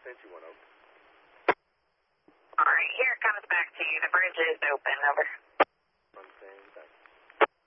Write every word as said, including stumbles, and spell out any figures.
sent you one, over. All right, here it comes back to you. The bridge is open, over.